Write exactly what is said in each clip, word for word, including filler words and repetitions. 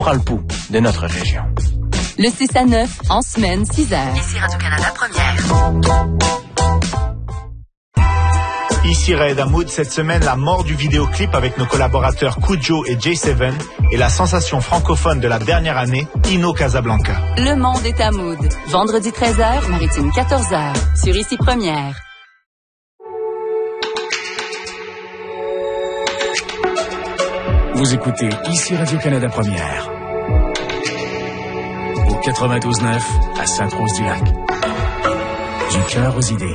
prend le pouls de notre région. Le six à neuf, en semaine, six heures. Ici Radio-Canada Première. Ici Raed Hamoud, cette semaine, la mort du vidéoclip avec nos collaborateurs Kujo et J sept et la sensation francophone de la dernière année, Ino Casablanca. Le monde est à Mood. Vendredi treize heures, Maritime quatorze heures. Sur Ici Première. Vous écoutez Ici Radio-Canada Première. Au quatre-vingt-douze neuf à Sainte-Rose-du-Lac. Du cœur aux idées.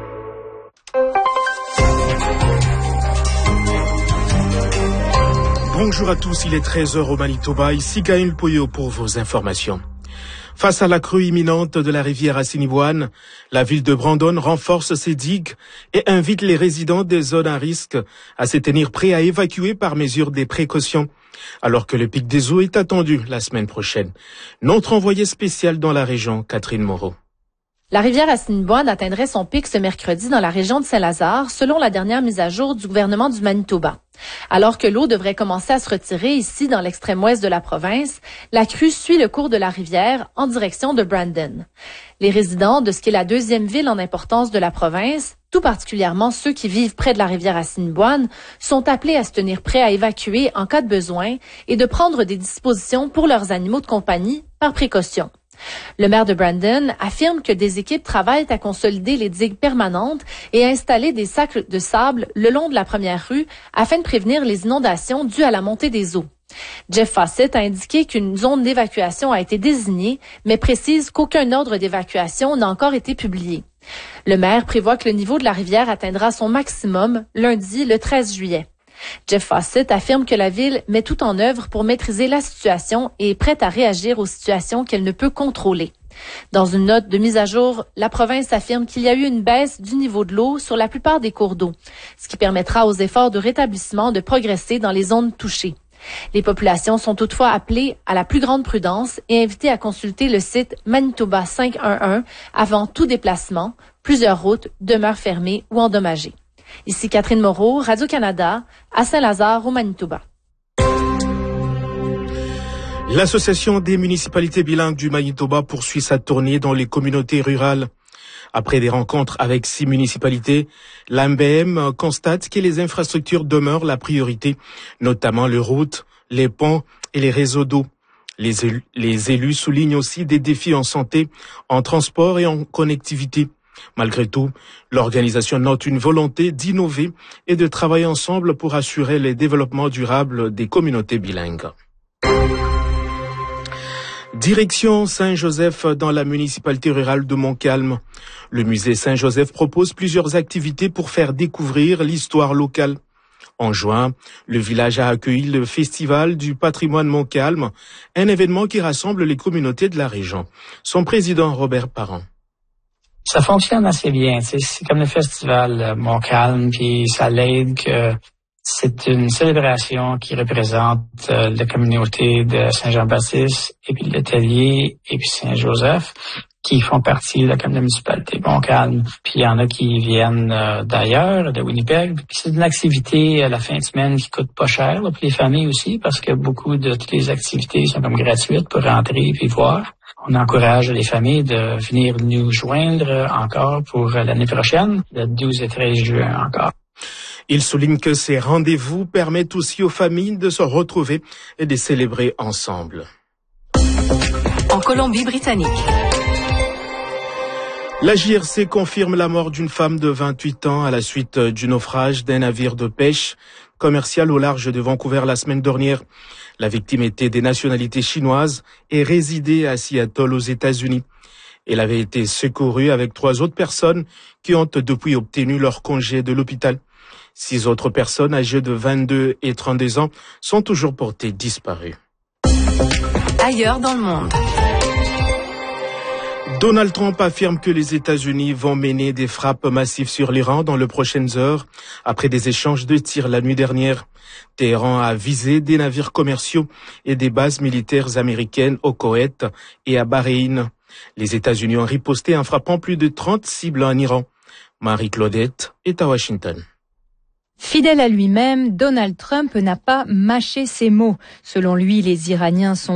Bonjour à tous, il est treize heures au Manitoba, ici Gaël Poyo pour vos informations. Face à la crue imminente de la rivière Assiniboine, la ville de Brandon renforce ses digues et invite les résidents des zones à risque à se tenir prêts à évacuer par mesure des précautions, alors que le pic des eaux est attendu la semaine prochaine. Notre envoyé spécial dans la région, Catherine Moreau. La rivière Assiniboine atteindrait son pic ce mercredi dans la région de Saint-Lazare, selon la dernière mise à jour du gouvernement du Manitoba. Alors que l'eau devrait commencer à se retirer ici dans l'extrême ouest de la province, la crue suit le cours de la rivière en direction de Brandon. Les résidents de ce qui est la deuxième ville en importance de la province, tout particulièrement ceux qui vivent près de la rivière Assiniboine, sont appelés à se tenir prêts à évacuer en cas de besoin et de prendre des dispositions pour leurs animaux de compagnie par précaution. Le maire de Brandon affirme que des équipes travaillent à consolider les digues permanentes et à installer des sacs de sable le long de la première rue afin de prévenir les inondations dues à la montée des eaux. Jeff Fawcett a indiqué qu'une zone d'évacuation a été désignée, mais précise qu'aucun ordre d'évacuation n'a encore été publié. Le maire prévoit que le niveau de la rivière atteindra son maximum lundi, le treize juillet. Jeff Fawcett affirme que la ville met tout en œuvre pour maîtriser la situation et est prête à réagir aux situations qu'elle ne peut contrôler. Dans une note de mise à jour, la province affirme qu'il y a eu une baisse du niveau de l'eau sur la plupart des cours d'eau, ce qui permettra aux efforts de rétablissement de progresser dans les zones touchées. Les populations sont toutefois appelées à la plus grande prudence et invitées à consulter le site Manitoba cinq un un avant tout déplacement. Plusieurs routes demeurent fermées ou endommagées. Ici Catherine Moreau, Radio-Canada, à Saint-Lazare, au Manitoba. L'Association des municipalités bilingues du Manitoba poursuit sa tournée dans les communautés rurales. Après des rencontres avec six municipalités, l'A M B M constate que les infrastructures demeurent la priorité, notamment les routes, les ponts et les réseaux d'eau. Les élus, les élus soulignent aussi des défis en santé, en transport et en connectivité. Malgré tout, l'organisation note une volonté d'innover et de travailler ensemble pour assurer le développement durable des communautés bilingues. Direction Saint-Joseph dans la municipalité rurale de Montcalm. Le musée Saint-Joseph propose plusieurs activités pour faire découvrir l'histoire locale. En juin, le village a accueilli le Festival du patrimoine Montcalm, un événement qui rassemble les communautés de la région. Son président Robert Parent. Ça fonctionne assez bien. C'est comme le festival Montcalm, puis ça l'aide que c'est une célébration qui représente euh, la communauté de Saint-Jean-Baptiste et puis l'Atelier et puis Saint-Joseph qui font partie de la municipalité de Montcalm. Puis il y en a qui viennent euh, d'ailleurs, de Winnipeg. Puis c'est une activité à la fin de semaine qui coûte pas cher là, pour les familles aussi parce que beaucoup de toutes les activités sont comme gratuites pour rentrer puis voir. On encourage les familles de venir nous joindre encore pour l'année prochaine, le douze et treize juin encore. Il souligne que ces rendez-vous permettent aussi aux familles de se retrouver et de célébrer ensemble. En Colombie-Britannique. La J R C confirme la mort d'une femme de vingt-huit ans à la suite du naufrage d'un navire de pêche commercial au large de Vancouver la semaine dernière. La victime était des nationalités chinoises et résidait à Seattle aux États-Unis. Elle avait été secourue avec trois autres personnes qui ont depuis obtenu leur congé de l'hôpital. Six autres personnes âgées de vingt-deux et trente-deux ans sont toujours portées disparues. Ailleurs dans le monde. Donald Trump affirme que les États-Unis vont mener des frappes massives sur l'Iran dans les prochaines heures, après des échanges de tirs la nuit dernière. Téhéran a visé des navires commerciaux et des bases militaires américaines au Koweït et à Bahreïn. Les États-Unis ont riposté en frappant plus de trente cibles en Iran. Marie-Claudette est à Washington. Fidèle à lui-même, Donald Trump n'a pas mâché ses mots. Selon lui, les Iraniens sont